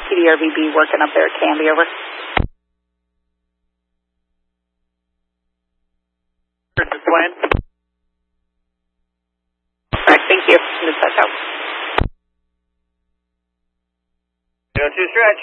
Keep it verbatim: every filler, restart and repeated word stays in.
T D R V B working up there at Canby, over. This is Glenn. All right, thank you. Dispatch out. zero two stretch.